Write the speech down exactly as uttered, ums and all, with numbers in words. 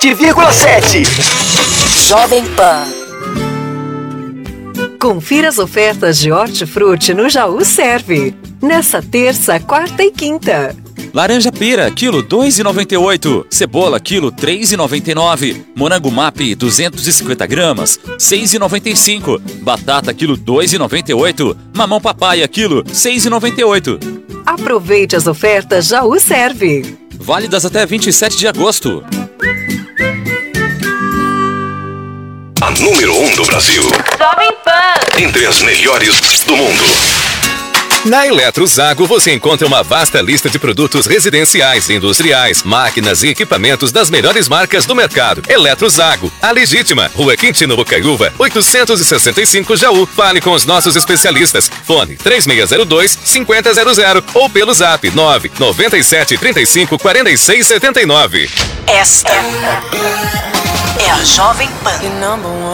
vírgula sete. Jovem Pan. Confira as ofertas de hortifruti no Jaú Serve. Nessa terça, quarta e quinta. Laranja pira, quilo dois e noventa e oito. Cebola, quilo três e noventa e nove. Morango map, duzentos e cinquenta gramas, seis e noventa e cinco. Batata, quilo dois e noventa e oito. Mamão papaya, quilo seis e noventa e oito. Aproveite as ofertas Jaú Serve. Válidas até vinte e sete de agosto. A número um do Brasil. Jovem Pan. Entre as melhores do mundo. Na Eletrozago você encontra uma vasta lista de produtos residenciais, industriais, máquinas e equipamentos das melhores marcas do mercado. Eletrozago, a legítima, Rua Quintino Bocaiúva, oitocentos e sessenta e cinco Jaú. Fale com os nossos especialistas. Fone três seis zero dois, cinco zero zero zero ou pelo zap nove nove sete, três cinco, quatro seis sete nove. Esta é a Jovem Pan.